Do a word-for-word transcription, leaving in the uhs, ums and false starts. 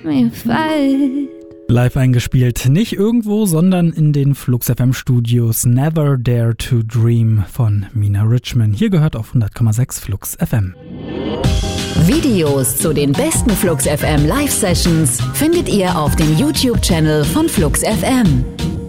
Live eingespielt, nicht irgendwo, sondern in den Flux F M Studios Never Dare to Dream von Mina Richman. Hier gehört auf hundert Komma sechs Flux F M. Videos zu den besten Flux F M Live Sessions findet ihr auf dem YouTube-Channel von Flux F M.